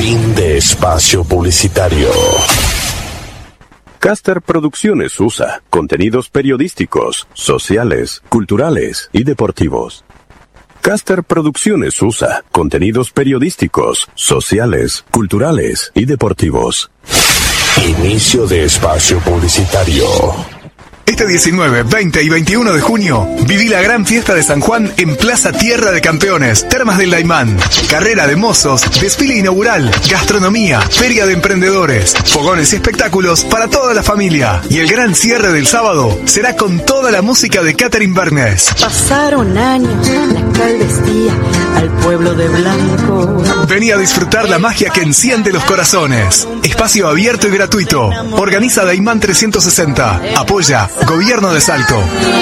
Fin de espacio publicitario. Caster Producciones USA, contenidos periodísticos, sociales, culturales y deportivos. Caster Producciones USA, contenidos periodísticos, sociales, culturales y deportivos. Inicio de espacio publicitario. Este 19, 20 y 21 de junio, viví la gran fiesta de San Juan en Plaza Tierra de Campeones, Termas del Laimán. Carrera de mozos, desfile inaugural, gastronomía, feria de emprendedores, fogones y espectáculos para toda la familia. Y el gran cierre del sábado será con toda la música de Catherine Bernes. Pasaron años, la cal vestía al pueblo de blanco. Vení a disfrutar la magia que enciende los corazones. Espacio abierto y gratuito. Organiza Daimán 360. Apoya Gobierno de Salto.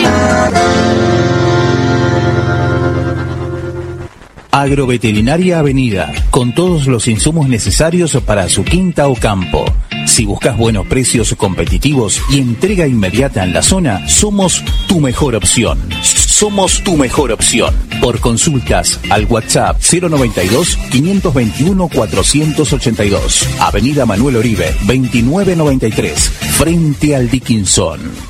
Agroveterinaria Avenida, con todos los insumos necesarios para su quinta o campo. Si buscas buenos precios competitivos y entrega inmediata en la zona, somos tu mejor opción. Somos tu mejor opción. Por consultas al WhatsApp 092-521-482. Avenida Manuel Oribe, 2993, frente al Dickinson.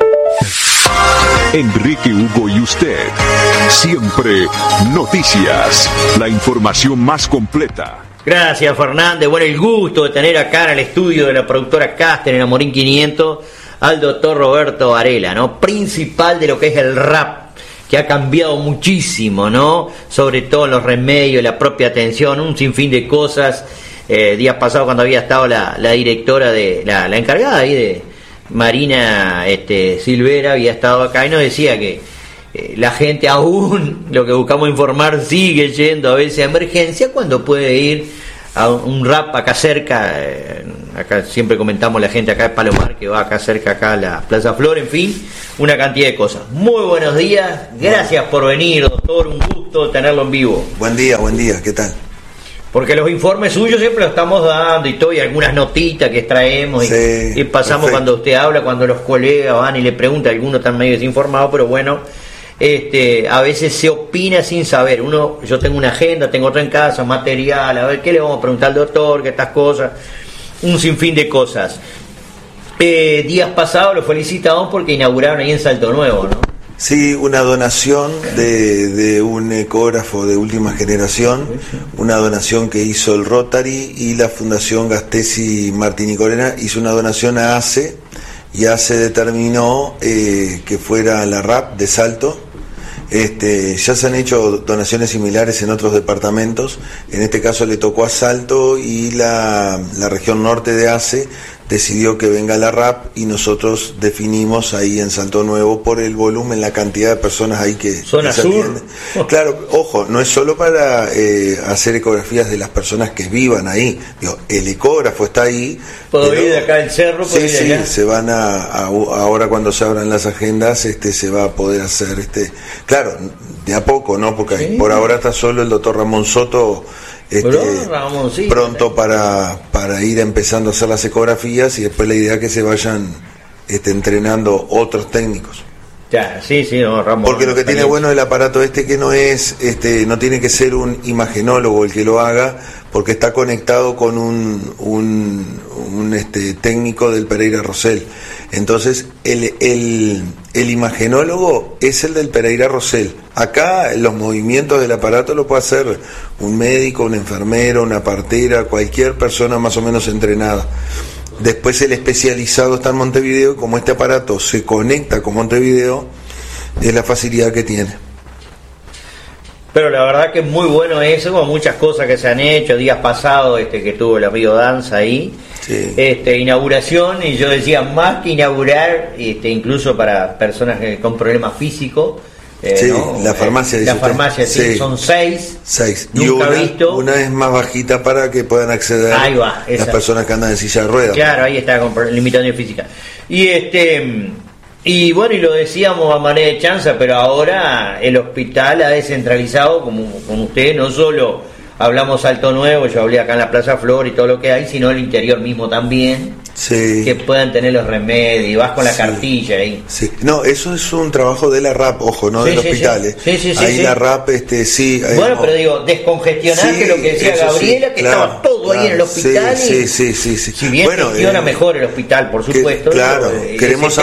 Enrique Hugo y usted. Siempre noticias. La información más completa. Gracias, Fernández. Bueno, el gusto de tener acá en el estudio de la productora Caster en Amorín 500 al doctor Roberto Varela, ¿no? Principal de lo que es el rap, que ha cambiado muchísimo, ¿no? Sobre todo en los remedios, la propia atención, un sinfín de cosas. Días pasados, cuando había estado la directora de la encargada ahí de Marina Silvera, había estado acá y nos decía que la gente aún, lo que buscamos informar, sigue yendo a veces a emergencia cuando puede ir a un rap acá cerca. Acá siempre comentamos la gente acá de Palomar que va acá cerca, acá a la Plaza Flor, en fin, una cantidad de cosas. Muy buenos días, gracias por venir, doctor, un gusto tenerlo en vivo. Buen día, ¿qué tal? Porque los informes suyos siempre los estamos dando y todo, y algunas notitas que traemos, sí, y pasamos, perfecto, cuando usted habla, cuando los colegas van y le preguntan, algunos están medio desinformados, pero bueno, a veces se opina sin saber. Yo tengo una agenda, tengo otra en casa, material, a ver qué le vamos a preguntar al doctor, que estas cosas, un sinfín de cosas. Días pasados lo felicitamos porque inauguraron ahí en Salto Nuevo, ¿no? Sí, una donación de un ecógrafo de última generación, una donación que hizo el Rotary y la Fundación Gastesi Martín y Corena hizo una donación a ACE, y ACE determinó que fuera la RAP de Salto. Ya se han hecho donaciones similares en otros departamentos, en este caso le tocó a Salto y la región norte de ACE decidió que venga la RAP y nosotros definimos ahí en Salto Nuevo por el volumen, la cantidad de personas ahí que zona se atienden. Claro, ojo, no es solo para hacer ecografías de las personas que vivan ahí. Digo, el ecógrafo está ahí. ¿Puedo ir de acá al cerro? Sí, sí, allá? Se van ahora cuando se abran las agendas, se va a poder hacer, claro, de a poco, ¿no? Porque sí, por ahora está solo el doctor Ramón Soto, pronto para ir empezando a hacer las ecografías, y después la idea es que se vayan entrenando otros técnicos. Ya, sí, no, Ramón. Porque lo que tiene bueno el aparato que no es, no tiene que ser un imagenólogo el que lo haga, porque está conectado con un técnico del Pereira Rosell. Entonces, el imagenólogo es el del Pereira Rosell. Acá los movimientos del aparato lo puede hacer un médico, un enfermero, una partera, cualquier persona más o menos entrenada. Después el especializado está en Montevideo, y como este aparato se conecta con Montevideo, es la facilidad que tiene. Pero la verdad que es muy bueno eso, como muchas cosas que se han hecho. Días pasados que tuvo el amigo Danza ahí, sí, inauguración, y yo decía, más que inaugurar, incluso para personas con problemas físicos, sí, ¿no? La farmacia, la farmacia, sí, son 6. Nunca visto. Una es más bajita para que puedan acceder ahí va, las personas que andan en silla de ruedas. Claro, ahí está, con limitación física. Y bueno, y lo decíamos a manera de chanza, pero ahora el hospital ha descentralizado, como con usted, no solo hablamos Alto Nuevo, yo hablé acá en la Plaza Flor y todo lo que hay, sino el interior mismo también, que puedan tener los remedios, y vas con la cartilla ahí. Sí. No, eso es un trabajo de la RAP, ojo, no del hospital. Ahí la RAP, bueno, pero digo, descongestionar, que lo que decía Gabriela, que estaba todo ahí en el hospital. Si bien gestiona mejor el hospital, por supuesto. Claro, queremos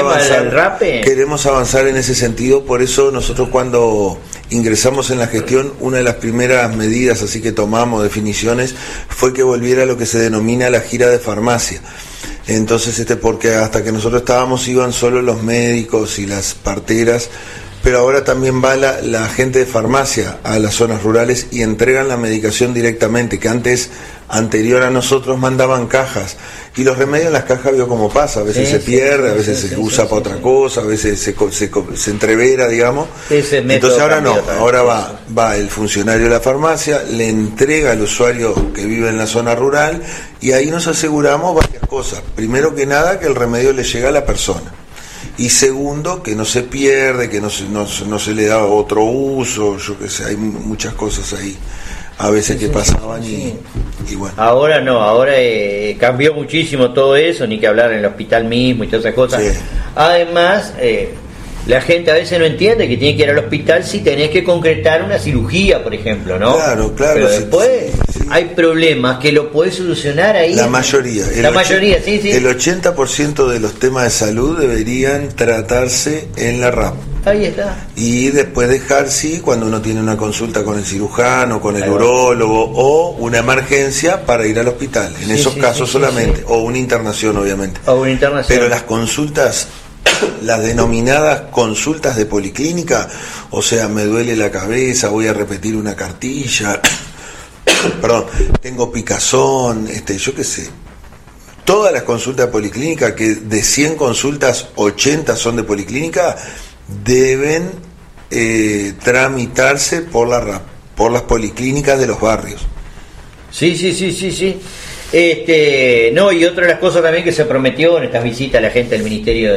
avanzar en ese sentido, por eso nosotros cuando ingresamos en la gestión, una de las primeras medidas así que tomamos, definiciones, fue que volviera lo que se denomina la gira de farmacia. Entonces, porque hasta que nosotros estábamos iban solo los médicos y las parteras, pero ahora también va la gente de farmacia a las zonas rurales y entregan la medicación directamente, que antes, anterior a nosotros, mandaban cajas, y los remedios en las cajas vio cómo pasa, a veces se pierde, a veces se usa para otra cosa, a veces se entrevera, digamos. Entonces ahora no, ahora va el funcionario de la farmacia, le entrega al usuario que vive en la zona rural, y ahí nos aseguramos varias cosas. Primero que nada, que el remedio le llega a la persona. Y segundo, que no se pierde, que no se le da otro uso, yo qué sé, hay muchas cosas ahí a veces que pasaban y bueno. Ahora no, ahora cambió muchísimo todo eso, ni que hablar en el hospital mismo y todas esas cosas. Además, la gente a veces no entiende que tiene que ir al hospital si tenés que concretar una cirugía, por ejemplo, ¿no? Claro. Pero después hay problemas que lo podés solucionar ahí. La mayoría. El 80% de los temas de salud deberían tratarse en la RAP. Ahí está. Y después dejar, cuando uno tiene una consulta con el cirujano, con el urólogo, o una emergencia para ir al hospital. En esos casos solamente. O una internación, obviamente. Pero las consultas, las denominadas consultas de policlínica, o sea, me duele la cabeza, voy a repetir una cartilla, perdón, tengo picazón, yo qué sé. Todas las consultas de policlínica, que de 100 consultas, 80 son de policlínica, deben tramitarse por la RAP, por las policlínicas de los barrios. Sí. No, y otra de las cosas también que se prometió en estas visitas a la gente del Ministerio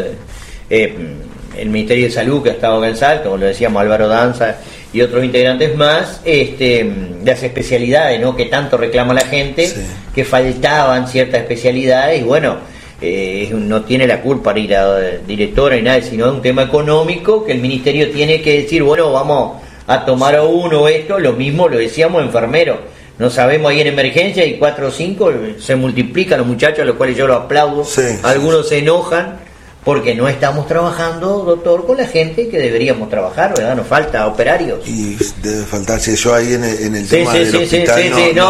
el Ministerio de Salud, que ha estado acá en Salto, como lo decíamos, Álvaro Danza y otros integrantes más, las especialidades, ¿no?, que tanto reclama la gente, que faltaban ciertas especialidades, y bueno, no tiene la culpa ni la directora ni nada, sino es un tema económico que el ministerio tiene que decir, bueno, vamos a tomar a uno esto. Lo mismo lo decíamos, enfermeros, no sabemos, ahí en emergencia y 4 o 5 se multiplican los muchachos, a los cuales yo los aplaudo. Algunos se enojan porque no estamos trabajando, doctor, con la gente que deberíamos trabajar, ¿verdad? Nos falta operarios. Y debe faltar, si yo ahí en el tema del hospital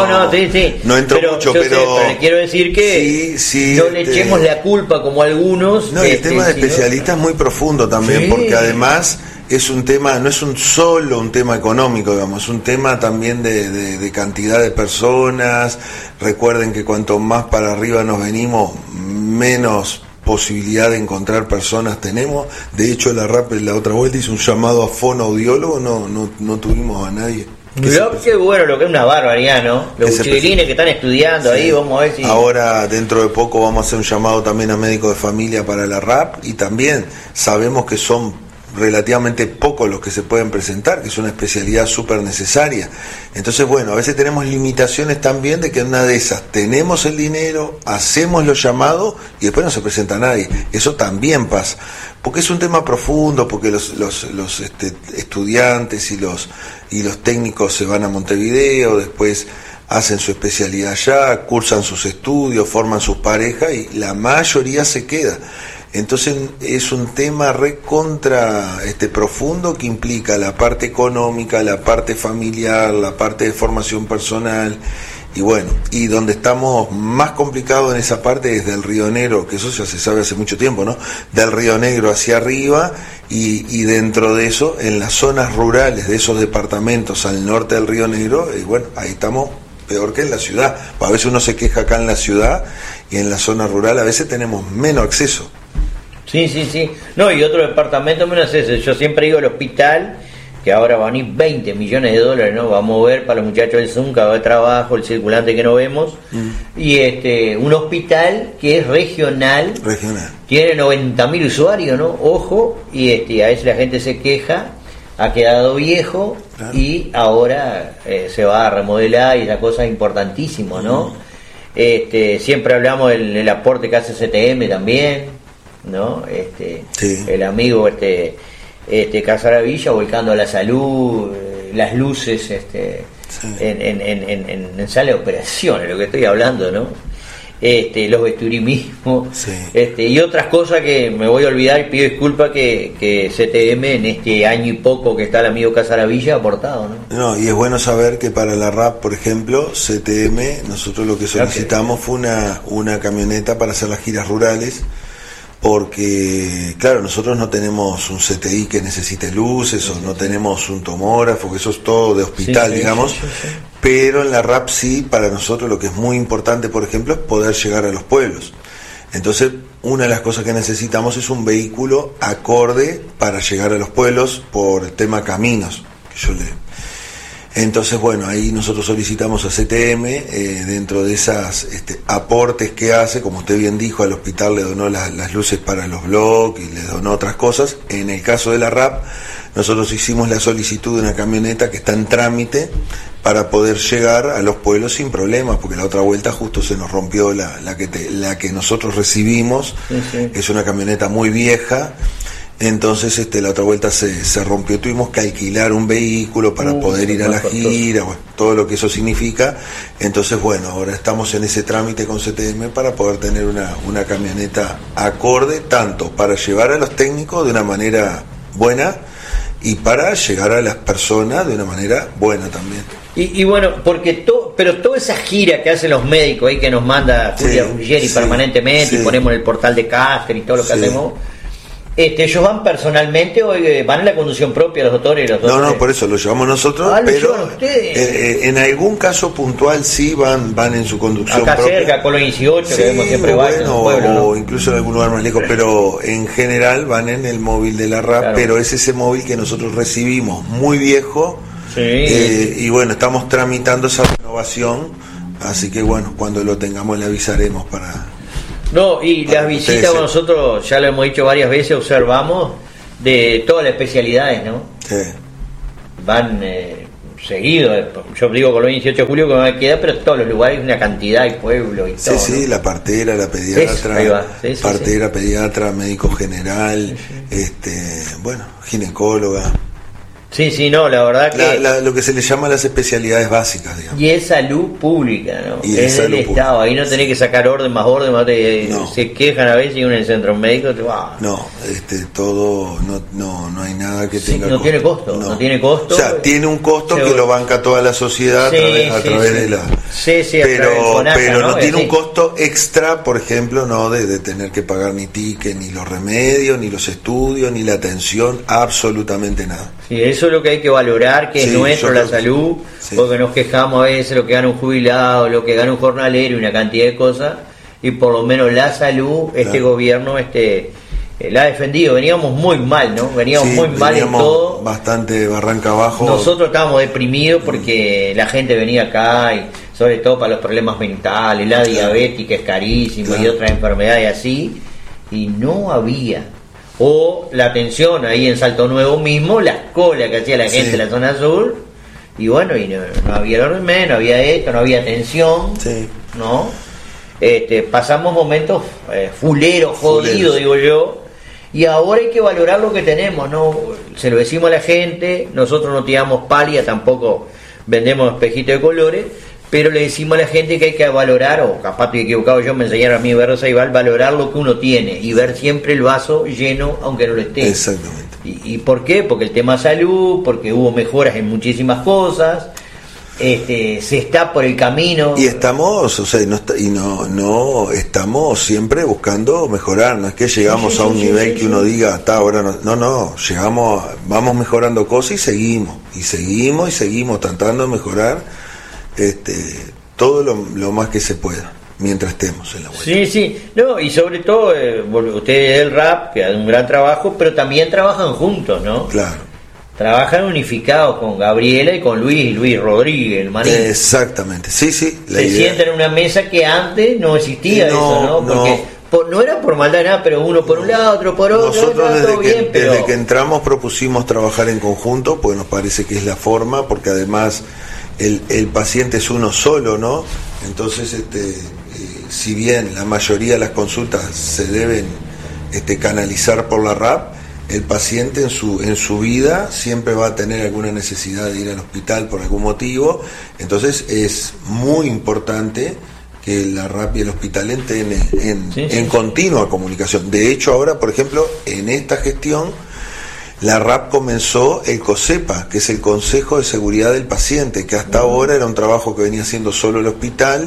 no entro mucho, pero le quiero decir que no le echemos la culpa como algunos. No, el tema de especialistas es muy profundo también, porque además es un tema, no es solo un tema económico, digamos, es un tema también de cantidad de personas. Recuerden que cuanto más para arriba nos venimos, menos posibilidad de encontrar personas tenemos. De hecho, la RAP la otra vuelta hizo un llamado a fonoaudiólogo, no tuvimos a nadie. Qué bueno, lo que es una barbaridad, ¿no? Los chiquilines que están estudiando ahí, vamos a ver si... Ahora, dentro de poco, vamos a hacer un llamado también a médicos de familia para la RAP, y también sabemos que son relativamente pocos los que se pueden presentar, que es una especialidad súper necesaria. Entonces, bueno, a veces tenemos limitaciones también de que en una de esas tenemos el dinero, hacemos los llamados y después no se presenta nadie. Eso también pasa, porque es un tema profundo, porque los estudiantes y los técnicos se van a Montevideo, después hacen su especialidad allá, cursan sus estudios, forman sus parejas y la mayoría se queda. Entonces es un tema recontra profundo, que implica la parte económica, la parte familiar, la parte de formación personal, y bueno, y donde estamos más complicados en esa parte es del Río Negro, que eso ya se sabe hace mucho tiempo, ¿no? Del Río Negro hacia arriba, y dentro de eso, en las zonas rurales de esos departamentos al norte del Río Negro, y bueno, ahí estamos peor que en la ciudad. A veces uno se queja acá en la ciudad, y en la zona rural a veces tenemos menos acceso. Sí. No, y otro departamento menos ese. Yo siempre digo el hospital, que ahora van a ir 20 millones de dólares, ¿no? Va a mover para los muchachos del Zunca, va de trabajo, el circulante que no vemos. Y un hospital que es regional. Tiene 90.000 usuarios, ¿no? Ojo, y a veces la gente se queja ha quedado viejo, claro, y ahora se va a remodelar, y esa cosa es importantísimo, ¿no? Siempre hablamos del aporte que hace CTM también, ¿no? Sí. El amigo Casaravilla volcando la salud, las luces, sí, en sala de operaciones, lo que estoy hablando, ¿no? Los vesturí mismos, sí, y otras cosas que me voy a olvidar, y pido disculpas, que CTM en este año y poco que está el amigo Casaravilla ha aportado, ¿no? No, y es bueno saber que para la RAP, por ejemplo, CTM, nosotros lo que solicitamos fue una camioneta para hacer las giras rurales, porque, claro, nosotros no tenemos un CTI que necesite luces, o no tenemos un tomógrafo, que eso es todo de hospital, sí, digamos, sí. Pero en la RAP sí, para nosotros lo que es muy importante, por ejemplo, es poder llegar a los pueblos. Entonces, una de las cosas que necesitamos es un vehículo acorde para llegar a los pueblos por el tema caminos, que yo le... Entonces, bueno, ahí nosotros solicitamos a CTM, dentro de esas aportes que hace, como usted bien dijo, al hospital le donó las luces para los blogs y le donó otras cosas. En el caso de la RAP, nosotros hicimos la solicitud de una camioneta que está en trámite para poder llegar a los pueblos sin problemas, porque la otra vuelta justo se nos rompió la que nosotros recibimos, sí. Es una camioneta muy vieja. Entonces la otra vuelta se rompió, tuvimos que alquilar un vehículo para poder ir a la gira, bueno, todo lo que eso significa. Entonces, bueno, ahora estamos en ese trámite con CTM para poder tener una camioneta acorde, tanto para llevar a los técnicos de una manera buena y para llegar a las personas de una manera buena también. Y bueno, porque pero toda esa gira que hacen los médicos ahí, que nos manda Julia Ruggeri permanentemente, y ponemos en el portal de Caster y todo lo que hacemos, ¿ellos van personalmente o van en la conducción propia los doctores? No, por eso lo llevamos nosotros, pero en algún caso puntual sí van en su conducción acá propia. Acá cerca, Colo 18, que vemos siempre o incluso en algún lugar más lejos, pero en general van en el móvil de la RAP, claro. Pero es ese móvil que nosotros recibimos, muy viejo, y bueno, estamos tramitando esa renovación, así que bueno, cuando lo tengamos le avisaremos para... No, y las visitas nosotros, ya lo hemos dicho varias veces, observamos de todas las especialidades, ¿no? Sí. Van seguido, yo digo con los 18 de julio que me queda, pero todos los lugares, una cantidad, y pueblo y todo. Sí, ¿no? La partera, la pediatra, pediatra, médico general, bueno, ginecóloga. Sí, no, la verdad que... lo que se le llama las especialidades básicas, digamos. Y es salud pública, ¿no? Y es del Estado, ahí no tenés que sacar orden, no. Se quejan a veces y uno en el centro médico te va. No, todo, no hay nada que tenga no costo. No tiene costo. O sea, tiene un costo que lo banca toda la sociedad a través de la... pero no tiene un costo extra, por ejemplo, no de tener que pagar ni ticket, ni los remedios, ni los estudios, ni la atención, absolutamente nada. Sí, eso es lo que hay que valorar, que es nuestro, la salud, porque nos quejamos a veces lo que gana un jubilado, lo que gana un jornalero y una cantidad de cosas, y por lo menos la salud, gobierno la ha defendido. Veníamos muy mal, ¿no? Veníamos muy mal en todo. Bastante barranca abajo. Nosotros estábamos deprimidos porque la gente venía acá, y sobre todo para los problemas mentales, la diabetes que es carísimo, y otras enfermedades así, y no había... O la atención ahí en Salto Nuevo mismo, las colas que hacía la gente en la zona sur, y bueno, y no había los remedios, no había esto, no había atención, ¿no? Pasamos momentos fuleros, jodidos, digo yo, y ahora hay que valorar lo que tenemos, ¿no? Se lo decimos a la gente, nosotros no tiramos palia, tampoco vendemos espejitos de colores, pero le decimos a la gente que hay que valorar, o capaz estoy equivocado, yo me enseñaron a mí Berro Saibal, valorar lo que uno tiene y ver siempre el vaso lleno aunque no lo esté. Exactamente. ¿Y por qué? Porque el tema salud, porque hubo mejoras en muchísimas cosas, se está por el camino. Y estamos, no estamos siempre buscando mejorar, no es que llegamos a un nivel que uno diga, ahora no, vamos mejorando cosas y seguimos tratando de mejorar todo lo más que se pueda mientras estemos en la vuelta. No, y sobre todo ustedes del RAP, que hacen un gran trabajo, pero también trabajan juntos, ¿no? Claro. Trabajan unificados con Gabriela y con Luis Rodríguez, el marido. Exactamente, sí. Se sientan en una mesa que antes no existía, eso, ¿no? no era por maldad nada, pero uno por un lado, otro por otro. Nosotros desde que entramos propusimos trabajar en conjunto, porque nos parece que es la forma, porque además el paciente es uno solo, ¿no? Entonces, si bien la mayoría de las consultas se deben canalizar por la RAP, el paciente en su vida siempre va a tener alguna necesidad de ir al hospital por algún motivo. Entonces es muy importante que la RAP y el hospital entren en continua comunicación. De hecho, ahora, por ejemplo, en esta gestión, la RAP comenzó el COSEPA, que es el Consejo de Seguridad del Paciente, que hasta ahora era un trabajo que venía haciendo solo el hospital,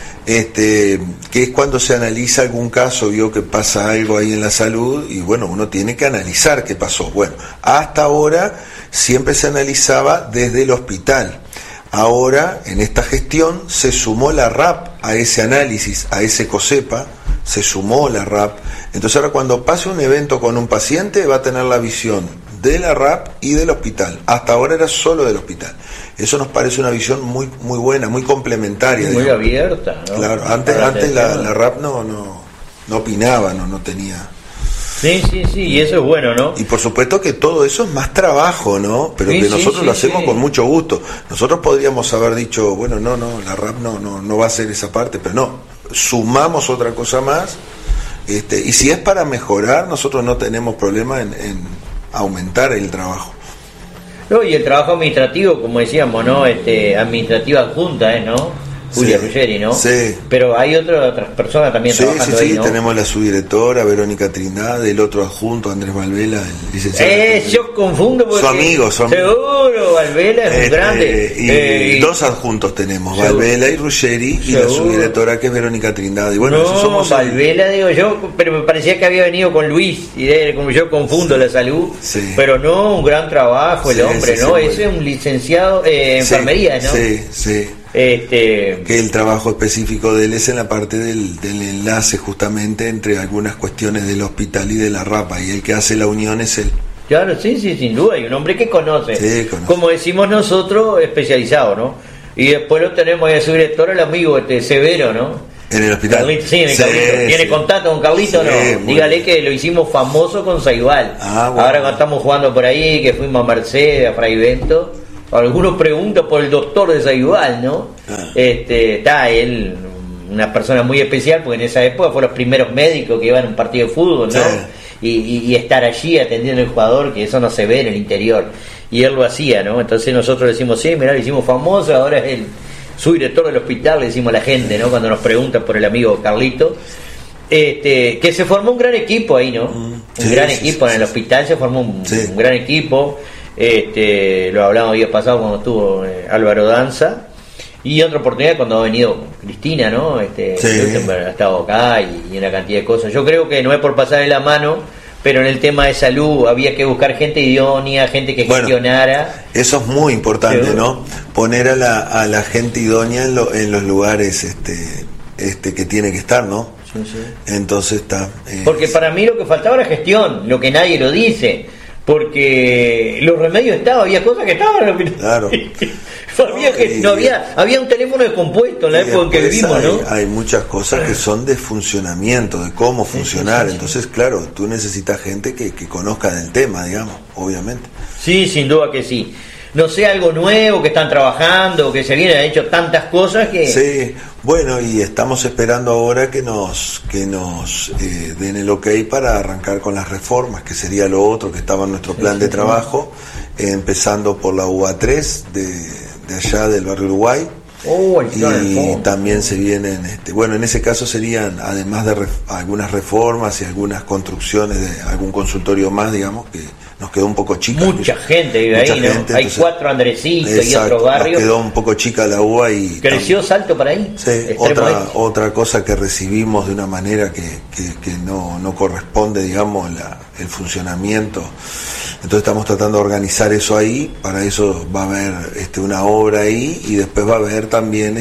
que es cuando se analiza algún caso, vio que pasa algo ahí en la salud, y bueno, uno tiene que analizar qué pasó. Bueno, hasta ahora siempre se analizaba desde el hospital. Ahora, en esta gestión, se sumó la RAP a ese análisis, a ese COSEPA, se sumó la RAP. Entonces ahora cuando pase un evento con un paciente, va a tener la visión de la RAP y del hospital. Hasta ahora era solo del hospital. Eso nos parece una visión muy muy buena, muy complementaria. Muy abierta, ¿no? Claro, antes la RAP no opinaba, no tenía... Sí, y eso es bueno, ¿no? Y por supuesto que todo eso es más trabajo, ¿no? Pero que nosotros lo hacemos con mucho gusto. Nosotros podríamos haber dicho, bueno, no, la RAP no va a hacer esa parte, pero no, sumamos otra cosa más, y si es para mejorar, nosotros no tenemos problema en aumentar el trabajo. No, y el trabajo administrativo, como decíamos, ¿no? Administrativa adjunta, ¿no? Julia Ruggeri, ¿no? Sí. Pero hay otras personas también trabajando ahí, ¿no? Tenemos la subdirectora, Verónica Trindade, el otro adjunto, Andrés Valvela, el licenciado. Yo confundo porque... Su amigo. Seguro, Valvela es un grande. Y dos adjuntos tenemos, Valvela y Ruggeri, y la subdirectora que es Verónica Trindade. Y bueno, eso somos... Valvela, digo yo, pero me parecía que había venido con Luis, y como yo confundo la salud, pero no, un gran trabajo el hombre, ¿no? Ese es un licenciado en enfermería, ¿no? Sí. Que el trabajo específico de él es en la parte del enlace justamente entre algunas cuestiones del hospital y de la RAPA, y el que hace la unión es él. Claro, sí, sin duda, hay un hombre que conoce, como decimos nosotros, especializado, ¿no? Y después lo tenemos ahí a su director, el amigo Severo, ¿no? En el hospital. Carlito, sí, en el Carlito. ¿Tiene contacto con Carlito? No. Dígale que lo hicimos famoso con Saibal. Bueno. Ahora cuando estamos jugando por ahí, que fuimos a Mercedes, a Fray Bento, algunos preguntan por el doctor de Saibal, ¿no? Está él, una persona muy especial, porque en esa época fue los primeros médicos que iban a un partido de fútbol, ¿no? Y estar allí atendiendo al jugador, que eso no se ve en el interior, y él lo hacía, ¿no? Entonces nosotros le decimos, sí, mirá, lo hicimos famoso, ahora es el subdirector del hospital, le decimos a la gente, ¿no? Cuando nos preguntan por el amigo Carlito, que se formó un gran equipo ahí, ¿no? Un gran equipo en el hospital, se formó un gran equipo. Lo hablamos el día pasado cuando estuvo Álvaro Danza, y otra oportunidad cuando ha venido Cristina, ¿no? Ha estado acá y una cantidad de cosas. Yo creo que no es por pasarle la mano, pero en el tema de salud había que buscar gente idónea, gente que gestionara. Eso es muy importante, ¿no? Poner a la gente idónea en los lugares que tiene que estar, ¿no? Entonces está... Porque para mí lo que faltaba era gestión, lo que nadie lo dice. Porque los remedios estaban, había cosas que estaban. Claro. Había un teléfono descompuesto en la época en que vivimos, ¿no? Hay muchas cosas que son de funcionamiento, de cómo funcionar. Entonces, claro, tú necesitas gente que conozca del tema, digamos, obviamente. Sí, sin duda que sí. No sé, algo nuevo que están trabajando, que se vienen, han hecho tantas cosas que... Sí, bueno, y estamos esperando ahora que nos den el ok para arrancar con las reformas, que sería lo otro que estaba en nuestro plan de trabajo, empezando por la UA3 de allá del barrio Uruguay. Y también se vienen, bueno, en ese caso serían, además de algunas reformas y algunas construcciones de algún consultorio más, digamos, que nos quedó un poco chica. Mucha gente vive ahí, ¿no? Entonces, hay 4 Andresitos y otros barrios. Nos quedó un poco chica la UA y... ¿Creció Salto para ahí? Sí, otra cosa que recibimos de una manera que no corresponde, digamos, el funcionamiento. Entonces estamos tratando de organizar eso ahí. Para eso va a haber una obra ahí, y después va a haber también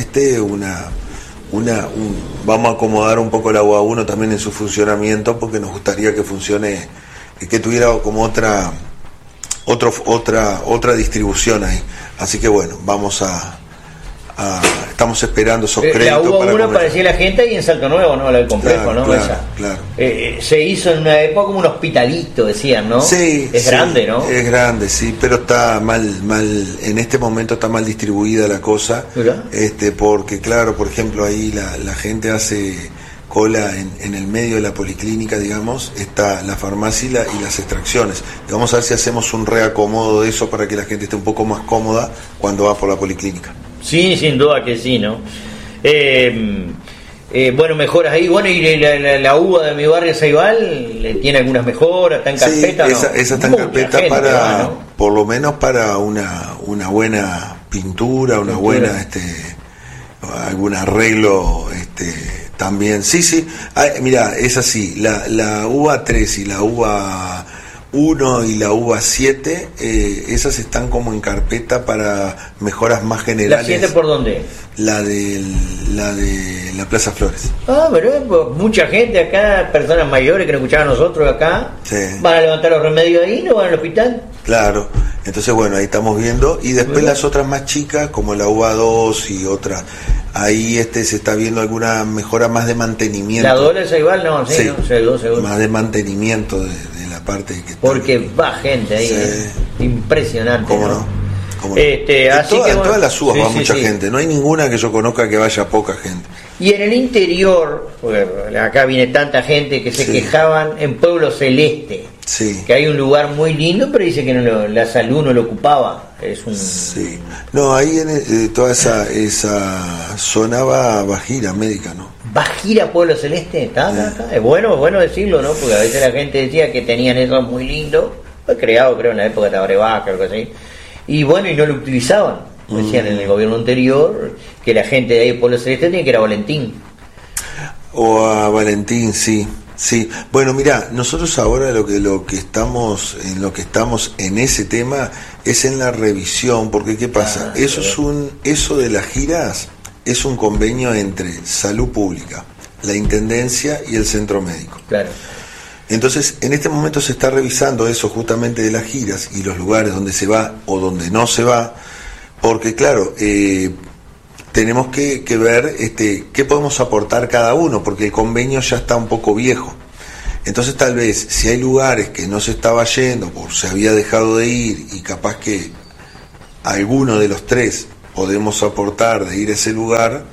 vamos a acomodar un poco la UA 1 también en su funcionamiento, porque nos gustaría que funcione, que tuviera como otra distribución ahí. Así que bueno, vamos a estamos esperando esos créditos. La uva 1 parecía la gente ahí en Salto Nuevo, ¿no? La del complejo, claro, ¿no? Claro. Se hizo en una época como un hospitalito, decían, ¿no? Sí. Es grande, ¿no? Es grande, sí, pero está mal, en este momento está mal distribuida la cosa. ¿Verdad? Porque, claro, por ejemplo, ahí la gente hace cola en el medio de la policlínica, digamos, está la farmacia y las extracciones. Y vamos a ver si hacemos un reacomodo de eso para que la gente esté un poco más cómoda cuando va por la policlínica. Sí, sin duda que sí, ¿no? Bueno, mejoras ahí. Bueno, y la uva de mi barrio Ceibal tiene algunas mejoras, está en carpeta. Sí, esa está en carpeta para, ¿no? por lo menos para una buena pintura, una buena, algún arreglo, también. Sí. Mira, es así, la uva 3 y la uva 1 y la uva 7, esas están como en carpeta para mejoras más generales. ¿La 7 por dónde? La de la Plaza Flores. Pero mucha gente acá, personas mayores que nos escuchaban a nosotros acá, sí, van a levantar los remedios ahí, no van al hospital. Claro, entonces bueno, ahí estamos viendo. Y después las otras más chicas, como la uva 2 y otras, ahí se está viendo alguna mejora más de mantenimiento. La doble Ceibal, no, sí, ¿no? Seguro. Más de mantenimiento de la parte que está. Porque va gente ahí, impresionante. ¿Cómo no? Así que, todas las uvas va mucha gente, no hay ninguna que yo conozca que vaya poca gente. Y en el interior, porque acá viene tanta gente que se quejaban en Pueblo Celeste, que hay un lugar muy lindo, pero dice que la salud no lo ocupaba. Sí, no, ahí en toda esa zona va gira médica, ¿no? ¿Va gira Pueblo Celeste? Está. Es bueno decirlo, ¿no? Porque a veces la gente decía que tenían eso muy lindo, fue creado creo en la época de Tabarevaca, algo así. Y bueno, y no lo utilizaban. Decían en el gobierno anterior que la gente de ahí de Pueblo Celeste tenía que ir a Valentín. O a Valentín, sí. Bueno, mira, nosotros ahora lo que estamos en ese tema es en la revisión, porque ¿qué pasa? Eso de las giras es un convenio entre Salud Pública, la Intendencia y el Centro Médico. Claro. Entonces, en este momento se está revisando eso justamente de las giras y los lugares donde se va o donde no se va, porque claro, tenemos que ver qué podemos aportar cada uno, porque el convenio ya está un poco viejo. Entonces, tal vez, si hay lugares que no se estaba yendo, o se había dejado de ir, y capaz que alguno de los tres podemos aportar de ir a ese lugar,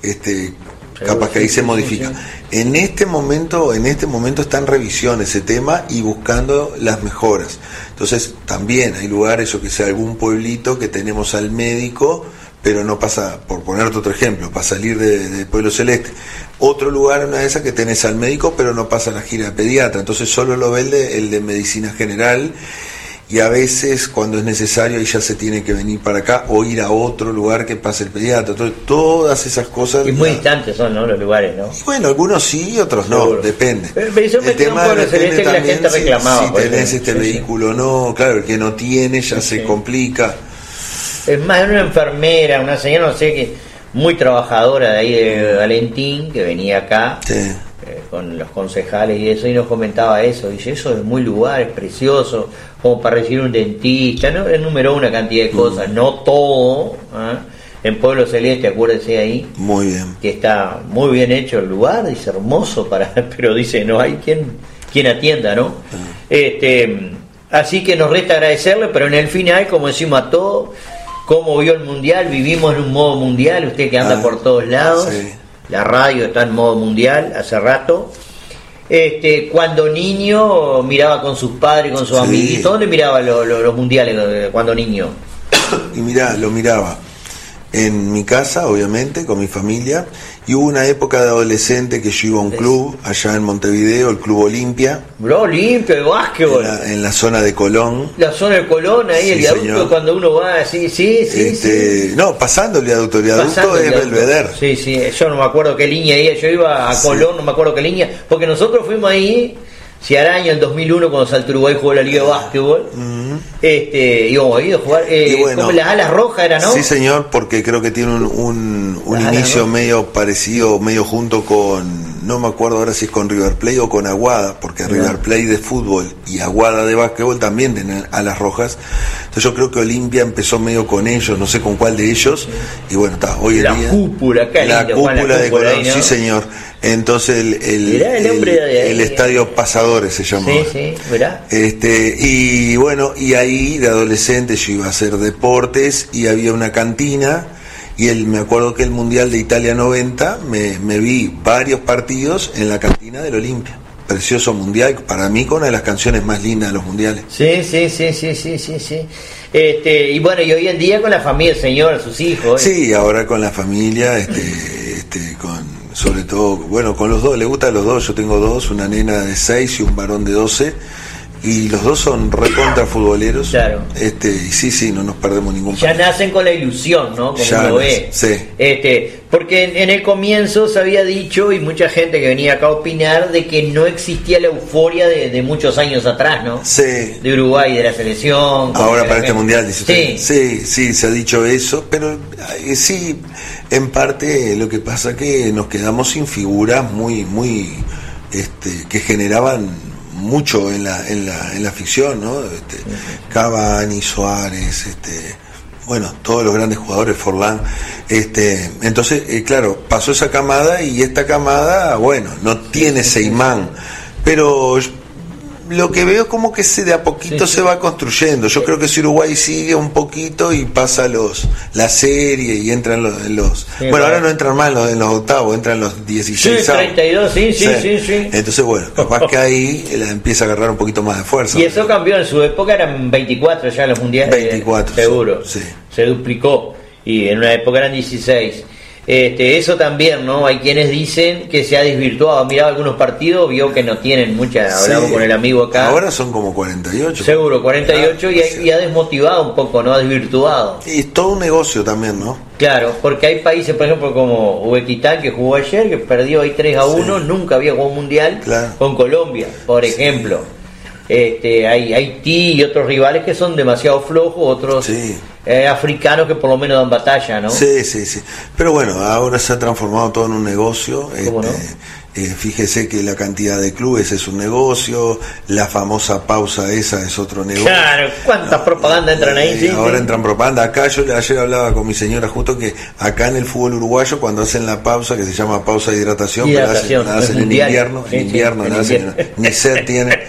capaz que ahí se modifica. En este momento está en revisión ese tema y buscando las mejoras. Entonces también hay lugares, o que sea algún pueblito que tenemos al médico, pero no pasa, por ponerte otro ejemplo, para salir de Pueblo Celeste. Otro lugar, una de esas, que tenés al médico, pero no pasa la gira de pediatra. Entonces solo lo ve el de medicina general. Y a veces, cuando es necesario, ahí ya se tiene que venir para acá o ir a otro lugar que pase el pediatra. Entonces, todas esas cosas. Y muy distantes son, ¿no? Los lugares, ¿no? Y bueno, algunos sí y otros no, depende. Pero eso me quedó un Pueblo Celeste que la gente reclamaba. Si tenés vehículo, no, claro, el que no tiene ya se complica. Es más, era una enfermera, una señora, no sé qué, muy trabajadora de ahí de Valentín, que venía acá. Con los concejales y eso, y nos comentaba eso, dice, eso es muy lugar, es precioso, como para recibir un dentista, ¿no? Enumeró una cantidad de cosas, no todo, en Pueblo Celeste, acuérdense ahí, muy bien, que está muy bien hecho el lugar, dice, hermoso, pero dice, no hay quien atienda, ¿no? Así que nos resta agradecerle, pero en el final, como decimos a todos, cómo vio el mundial, vivimos en un modo mundial, usted que anda por todos lados, la radio está en modo mundial hace rato. Cuando niño miraba con sus padres, con sus amiguitos. ¿Dónde miraba los mundiales cuando niño? Y mirá, lo miraba en mi casa, obviamente, con mi familia, y hubo una época de adolescente que yo iba a un club allá en Montevideo, el Club Olimpia. Olimpia, de básquetbol. En la zona de Colón. La zona de Colón, ahí, el viaducto, señor. Cuando uno va, sí. No, pasando el viaducto es Belvedere. Sí, yo no me acuerdo qué línea iba, yo iba a Colón, no me acuerdo qué línea, porque nosotros fuimos ahí, Ciaraña, en 2001, cuando Salto Uruguay jugó la Liga de Básquetbol. Íbamos ahí a jugar, bueno, como las alas rojas era, ¿no? Sí, señor, porque creo que tiene un inicio medio parecido, medio junto con no me acuerdo ahora si es con River Plate o con Aguada, porque River Plate de fútbol y Aguada de básquetbol también tienen alas rojas. Entonces yo creo que Olimpia empezó medio con ellos, no sé con cuál de ellos, y bueno, está hoy en día la cúpula de Colón, ahí, ¿no? Sí señor. Entonces el estadio Pasadores se llamaba. Sí, mirá. Y bueno, y ahí de adolescente yo iba a hacer deportes y había una cantina, y me acuerdo que el Mundial de Italia 90 me vi varios partidos en la cantina del Olimpia. Precioso mundial, para mí con una de las canciones más lindas de los mundiales. Sí. Y bueno, y hoy en día con la familia, señor, sus hijos. Sí, ahora con la familia, sobre todo, bueno, con los dos, le gustan los dos. Yo tengo dos, una nena de 6 y un varón de 12, y los dos son recontra futboleros. Claro. Y sí, no nos perdemos ningún partido. Ya nacen con la ilusión, ¿no? Como uno ve. Sí. Porque en el comienzo se había dicho, y mucha gente que venía acá a opinar, de que no existía la euforia de muchos años atrás, ¿no? Sí. De Uruguay, de la selección. Ahora para este mundial, dice usted. Sí. Sí, se ha dicho eso, pero sí, en parte lo que pasa que nos quedamos sin figuras muy que generaban mucho en la ficción, ¿no? Cavani, Suárez, bueno, todos los grandes jugadores, Forlán, entonces, claro, pasó esa camada, y esta camada, bueno, no tiene ese imán, pero lo que veo es como que de a poquito se va construyendo. Yo creo que si Uruguay sigue un poquito y pasa la serie y entran los bueno, ahora no entran más en los octavos, entran los 16. Sí, 32, sí. Entonces, bueno, capaz que ahí empieza a agarrar un poquito más de fuerza. Y eso cambió, en su época eran 24 ya los mundiales. 24. Seguro. Sí. Se duplicó, y en una época eran 16. Eso también, ¿no? Hay quienes dicen que se ha desvirtuado. Miraba algunos partidos, vio que no tienen mucha. Hablamos con el amigo acá. Ahora son como 48. Seguro, 48, y ha desmotivado un poco, ¿no? Ha desvirtuado. Y es todo un negocio también, ¿no? Claro, porque hay países, por ejemplo, como Uzbekistán, que jugó ayer, que perdió ahí 3-1, nunca había jugado un mundial, con Colombia, por ejemplo. Hay Haití y otros rivales que son demasiado flojos, otros africanos que por lo menos dan batalla, ¿no? Sí. Pero bueno, ahora se ha transformado todo en un negocio. ¿Cómo no? Fíjese que la cantidad de clubes es un negocio, la famosa pausa esa es otro negocio. Claro, ¿cuántas propagandas entran ahí? Ahora entran propaganda. Acá ayer hablaba con mi señora justo que acá en el fútbol uruguayo, cuando hacen la pausa, que se llama pausa de hidratación, pero la hacen en invierno, ni sed tiene.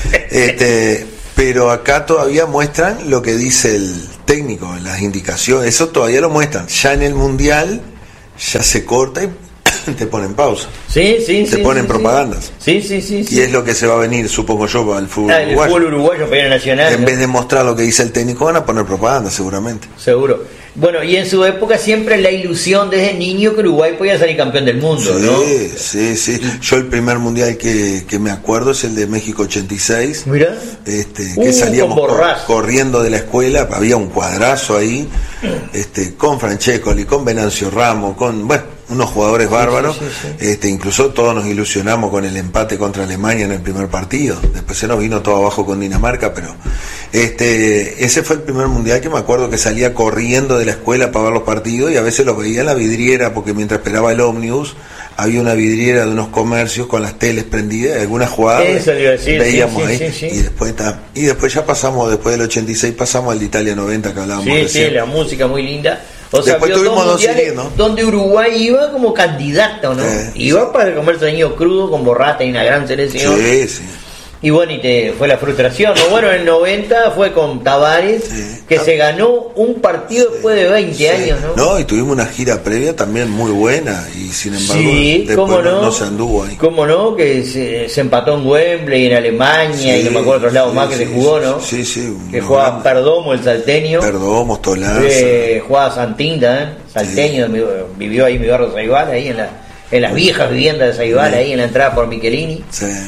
Pero acá todavía muestran lo que dice el técnico, las indicaciones, eso todavía lo muestran. Ya en el mundial ya se corta y te ponen pausa. Se ponen propagandas. Sí. Y es lo que se va a venir, supongo yo, al fútbol uruguayo. El fútbol uruguayo, pero nacional. En vez de mostrar lo que dice el técnico, van a poner propaganda, seguramente. Seguro. Bueno, y en su época siempre la ilusión desde niño que Uruguay podía salir campeón del mundo, ¿no? Sí. Yo el primer mundial que me acuerdo es el de México 86. Mirá. Que salíamos corriendo de la escuela, había un cuadrazo ahí, con Francescoli, con Venancio Ramos, con, unos jugadores bárbaros. Incluso todos nos ilusionamos con el empate contra Alemania en el primer partido. Después se nos vino todo abajo con Dinamarca, pero ese fue el primer mundial que me acuerdo que salía corriendo de la escuela para ver los partidos, y a veces los veía en la vidriera, porque mientras esperaba el ómnibus había una vidriera de unos comercios con las teles prendidas, algunas jugadas veíamos ahí. Y después ya pasamos, después del 86 pasamos al de Italia 90 que hablábamos recién. La música muy linda. O sea, después tuvimos dos series, ¿no? Donde Uruguay iba como candidato, ¿no? Iba para comerse año crudo con Borrata y una gran selección. Sí. Y bueno, fue la frustración, ¿no? Bueno, en el 90 fue con Tavares, que se ganó un partido después de 20 años, ¿no? No, y tuvimos una gira previa también muy buena, y sin embargo después no se anduvo ahí. ¿Cómo no? Que se empató en Wembley, en Alemania, y no me acuerdo otros lados más que se jugó, ¿no? Sí. Que jugaba Perdomo, el salteño. Perdomo, Tolaza. Jugaba Santinda, salteño, vivió ahí en mi barrio Saibal, ahí en las viejas viviendas de Saibal, ahí en la entrada por Michelini.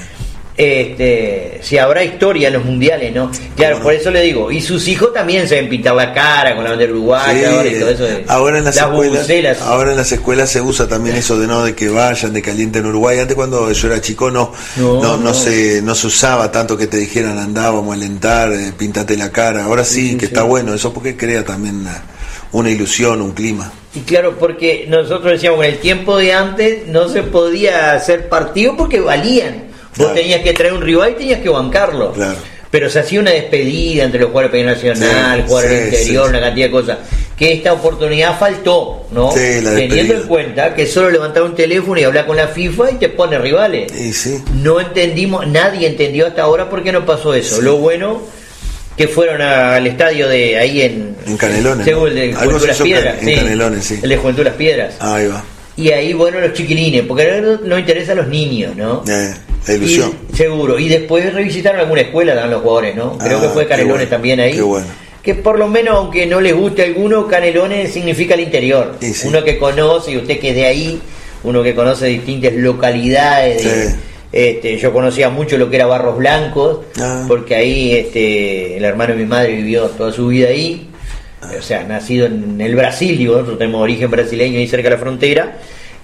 Si habrá historia en los mundiales, ¿no? Claro, por eso le digo, y sus hijos también se ven pintar la cara con la bandera uruguaya, y todo eso. Ahora en las escuelas se usa también eso de que vayan, de calienten Uruguay. Antes, cuando yo era chico, no se usaba tanto que te dijeran andábamos a alentar, píntate la cara. Ahora sí, que está bueno eso, porque crea también una ilusión, un clima. Y claro, porque nosotros decíamos, en el tiempo de antes no se podía hacer partido porque valían. Vos tenías que traer un rival y tenías que bancarlo. Claro. Pero se hacía una despedida entre los jugadores de Peñarol Nacional, jugadores del interior, una cantidad de cosas. Que esta oportunidad faltó, ¿no? Teniendo en cuenta que solo levantar un teléfono y hablar con la FIFA y te pone rivales. No entendimos, nadie entendió hasta ahora por qué no pasó eso. Lo bueno que fueron al estadio de ahí en Canelones. El de Juventud Las Piedras. En Canelones, sí. El de Juventud Las Piedras. Ahí va. Y ahí, bueno, los chiquilines, porque no interesa a los niños, ¿no? La ilusión. Seguro. Y después revisitaron alguna escuela, dan los jugadores, ¿no? Creo que fue Canelones también ahí. Qué bueno. Que por lo menos, aunque no les guste a alguno, Canelones significa el interior. Uno que conoce, y usted que es de ahí, uno que conoce distintas localidades. Yo conocía mucho lo que era Barros Blancos, porque ahí el hermano de mi madre vivió toda su vida ahí. O sea, nacido en el Brasil, digo, nosotros tenemos origen brasileño ahí cerca de la frontera.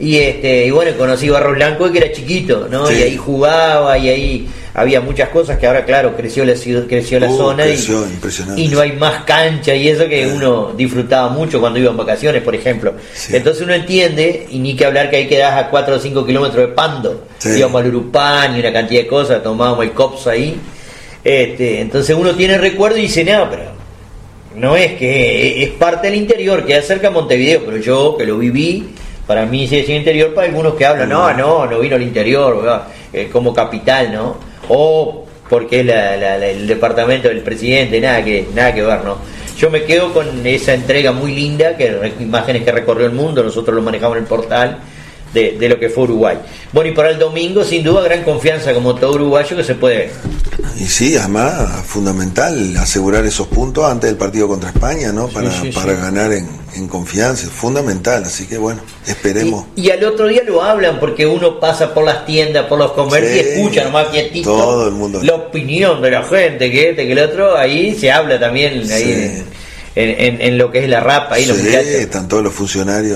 Y bueno, conocí Barros Blanco que era chiquito, ¿no? Y ahí jugaba, y ahí había muchas cosas que ahora, claro, creció la ciudad, creció la zona, y no hay más cancha y eso que uno disfrutaba mucho cuando iba en vacaciones, por ejemplo. Entonces uno entiende, y ni que hablar que ahí quedás a 4 o 5 kilómetros de Pando. Íbamos al Urupán y una cantidad de cosas, tomábamos el COPS ahí. Entonces uno tiene recuerdo y dice, no, pero no es que es parte del interior, queda cerca de Montevideo, pero yo que lo viví, para mí sí es el interior. Para algunos que hablan, no vino al interior, como capital, ¿no? O porque es el departamento del presidente, nada que ver, ¿no? Yo me quedo con esa entrega muy linda, que imágenes que recorrió el mundo, nosotros lo manejamos en el portal, de lo que fue Uruguay. Bueno, y para el domingo, sin duda, gran confianza como todo uruguayo que se puede. Y sí, además, fundamental asegurar esos puntos antes del partido contra España, ¿no? Para ganar en confianza, es fundamental, así que bueno, esperemos. Y al otro día lo hablan, porque uno pasa por las tiendas, por los comercios, y escucha nomás quietito todo el mundo, la opinión de la gente, que que el otro, ahí se habla también, ahí en lo que es la RAP, ahí los muchachos. Están todos los funcionarios,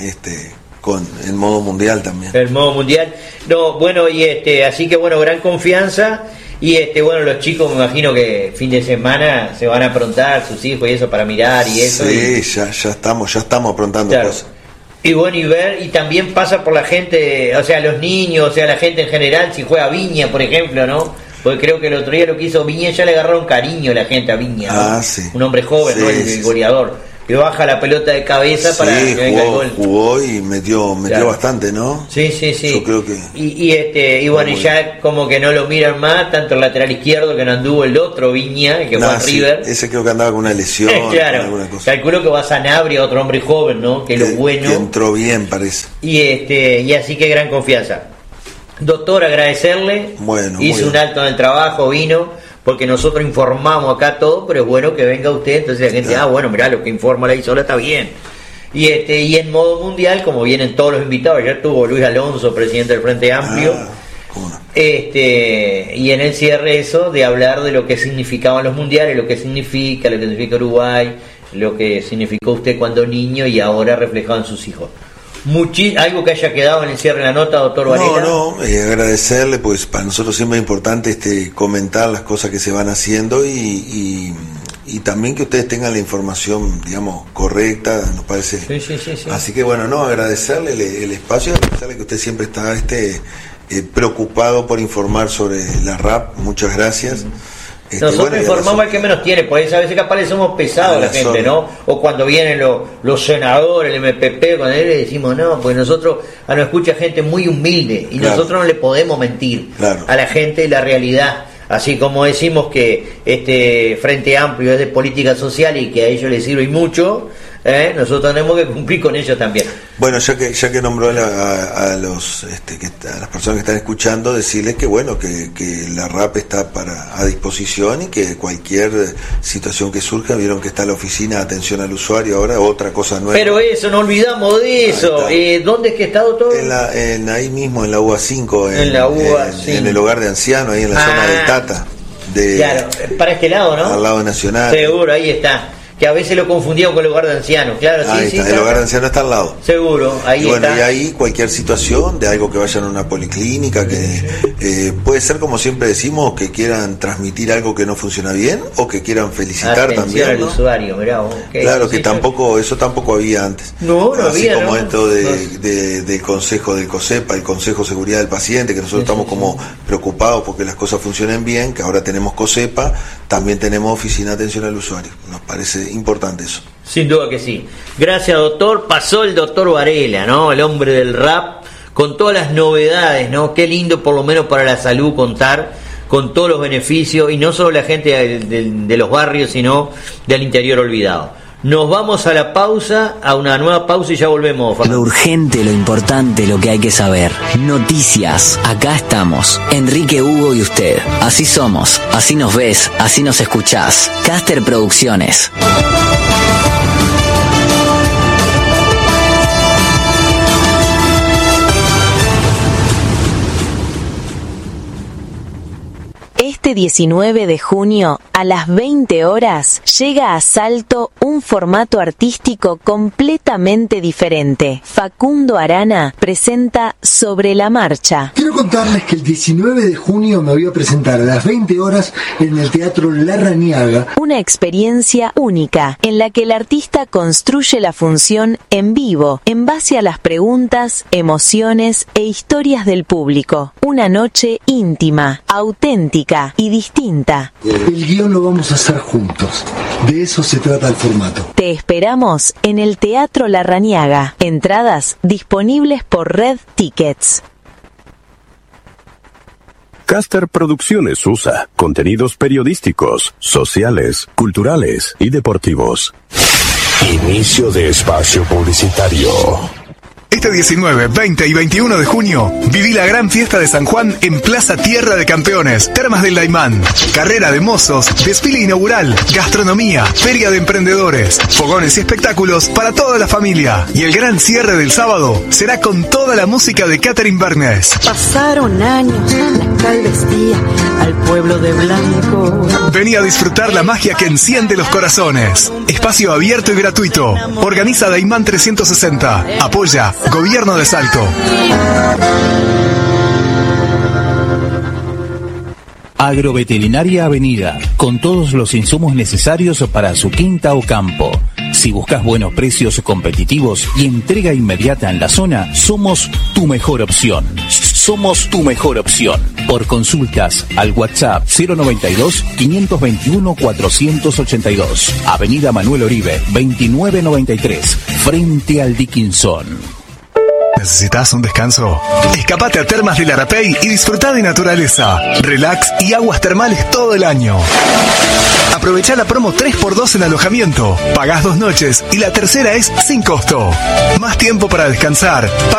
con el modo mundial también. El modo mundial. No, bueno, y así que bueno, gran confianza. Y bueno, los chicos me imagino que fin de semana se van a aprontar, sus hijos y eso, para mirar y eso. Sí, ya estamos aprontando cosas. Y bueno, y ver, y también pasa por la gente, o sea, los niños, o sea, la gente en general, si juega Viña, por ejemplo, ¿no? Porque creo que el otro día lo que hizo Viña, ya le agarraron cariño a la gente a Viña, ¿no? Un hombre joven, ¿no? El goleador. Que baja la pelota de cabeza para que venga el gol. Jugó y metió bastante, ¿no? Sí. Yo creo que... Y bueno, y ya como que no lo miran más, tanto el lateral izquierdo que no anduvo, el otro, Viña, el que fue a River. Ese creo que andaba con una lesión. Claro, alguna cosa. Calculo que va a Sanabria, otro hombre joven, ¿no? Que lo bueno. Que entró bien, parece. Y así que gran confianza. Doctor, agradecerle. Bueno, hizo un alto en el trabajo, vino. Porque nosotros informamos acá todo, pero es bueno que venga usted, entonces la gente, bueno, mirá, lo que informa la Isola está bien. Y en modo mundial, como vienen todos los invitados, ya estuvo Luis Alonso, presidente del Frente Amplio, ¿cómo no? Y en el cierre eso, de hablar de lo que significaban los mundiales, lo que significa Uruguay, lo que significó usted cuando niño y ahora reflejado en sus hijos. ¿Algo que haya quedado en el cierre de la nota, doctor Varela? No, agradecerle, pues para nosotros siempre es importante comentar las cosas que se van haciendo y también que ustedes tengan la información, digamos, correcta, nos parece. Sí. Así que bueno, agradecerle el espacio, agradecerle que usted siempre está preocupado por informar sobre la RAP, muchas gracias. Nosotros informamos al que menos tiene, pues a veces capaz le somos pesados a la gente, ¿no? O cuando vienen los senadores, el MPP, cuando le decimos, no, pues nosotros nos escucha gente muy humilde y nosotros no le podemos mentir a la gente la realidad. Así como decimos que Frente Amplio es de política social y que a ellos les sirve y mucho, nosotros tenemos que cumplir con ellos también. Bueno, ya que nombró a las personas que están escuchando, decirles que bueno, que la RAP está a disposición y que cualquier situación que surja, vieron que está la oficina de atención al usuario ahora, otra cosa nueva. Pero eso, no olvidamos de eso. ¿Dónde es que está, doctor? Ahí mismo, en la UA5, en el hogar de ancianos, ahí en la zona de Tata. Claro, para este lado, ¿no? Al lado de Nacional. Seguro, ahí está. que a veces lo confundíamos con el hogar de ancianos, claro. Ahí sí, está, el hogar de ancianos está al lado. Seguro, ahí y bueno, está. Y ahí cualquier situación de algo que vayan a una policlínica, que puede ser, como siempre decimos, que quieran transmitir algo que no funciona bien o que quieran felicitar Atención también, al ¿no? usuario, mirá vos, Claro, que eso tampoco había antes. No Así había, como ¿no? esto del consejo del COSEPA, el Consejo de Seguridad del Paciente, que nosotros estamos como preocupados porque las cosas funcionen bien, que ahora tenemos COSEPA, también tenemos Oficina de Atención al Usuario. Nos parece importante eso. Sin duda que sí. Gracias, doctor. Pasó el doctor Varela, ¿no? El hombre del rap, con todas las novedades, ¿no? Qué lindo, por lo menos para la salud, contar con todos los beneficios, y no solo la gente de los barrios, sino del interior olvidado. Nos vamos a la pausa, a una nueva pausa, y ya volvemos, Fernando. Lo urgente, lo importante, lo que hay que saber. Noticias. Acá estamos. Enrique, Hugo y usted. Así somos. Así nos ves. Así nos escuchás. Caster Producciones. Este 19 de junio, a las 20 horas, llega a Salto un formato artístico completamente diferente. Facundo Arana presenta Sobre la Marcha. Quiero contarles que el 19 de junio me voy a presentar a las 20 horas en el Teatro Larrañaga. Una experiencia única, en la que el artista construye la función en vivo, en base a las preguntas, emociones e historias del público. Una noche íntima, auténtica y distinta. El guión lo vamos a hacer juntos. De eso se trata el formato. Te esperamos en el Teatro Larrañaga. Entradas disponibles por Red Tickets. Caster Producciones USA, contenidos periodísticos, sociales, culturales y deportivos. Inicio de espacio publicitario. Este 19, 20 y 21 de junio, viví la gran fiesta de San Juan en Plaza Tierra de Campeones, Termas del Laimán, carrera de mozos, desfile inaugural, gastronomía, feria de emprendedores, fogones y espectáculos para toda la familia. Y el gran cierre del sábado será con toda la música de Catherine Bernes. Pasaron años, la cal vestía al pueblo de blanco. Vení a disfrutar la magia que enciende los corazones. Espacio abierto y gratuito. Organiza Daimán 360. Apoya Gobierno de Salto. Agroveterinaria Avenida, con todos los insumos necesarios para su quinta o campo. Si buscas buenos precios competitivos y entrega inmediata en la zona, somos tu mejor opción. Somos tu mejor opción. Por consultas al WhatsApp 092-521-482. Avenida Manuel Oribe, 2993, frente al Dickinson. ¿Necesitas un descanso? Escapate a Termas del Arapey y disfruta de naturaleza, relax y aguas termales todo el año. Aprovecha la promo 3x2 en alojamiento. Pagás 2 noches y la tercera es sin costo. Más tiempo para descansar.